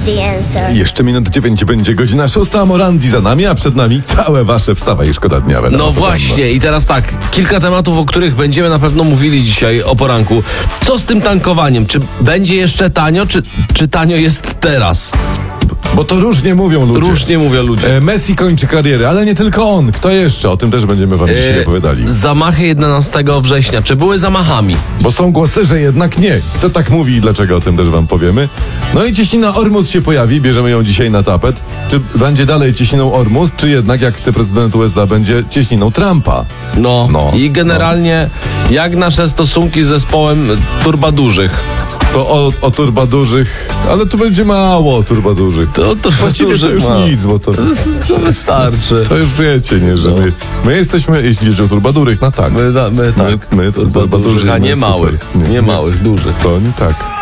the answer. Jeszcze minut 9 będzie godzina 6, a Morandi za nami, a przed nami całe wasze wstawaj i szkoda dnia. No właśnie, i teraz tak, kilka tematów, o których będziemy na pewno mówili dzisiaj o poranku. Co z tym tankowaniem? Czy będzie jeszcze tanio, czy tanio jest teraz? Bo to różnie mówią ludzie. Różnie mówią ludzie. Messi kończy karierę, ale nie tylko on. Kto jeszcze? O tym też będziemy wam dzisiaj opowiadali. Zamachy 11 września. Czy były zamachami? Bo są głosy, że jednak nie. Kto tak mówi i dlaczego, o tym też wam powiemy. No i cieśnina Ormus się pojawi, bierzemy ją dzisiaj na tapet. Czy będzie dalej cieśniną Ormus, czy jednak, jak chce prezydent USA, będzie cieśniną Trumpa? No. I generalnie jak nasze stosunki z zespołem turbadurzych? To o turbadurzych, ale tu będzie mało turbadurzych. Właściwie to już nic, bo to wystarczy. To już wiecie, nie, że my jesteśmy, jeśli chodzi o turbadurych, no tak. My tak. My turbadurzych, a nie małych, nie małych, dużych. To nie tak.